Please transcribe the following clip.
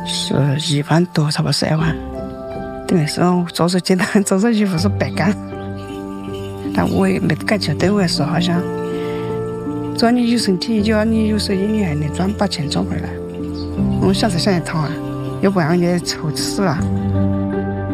是1万多，差不多2万。等于是做手简单，做手机不是白干。但我也没感觉，对我来说好像，只要你有身体，只要你有手机，你还能把钱赚回来。我想才想得通啊，要不然你愁死啊。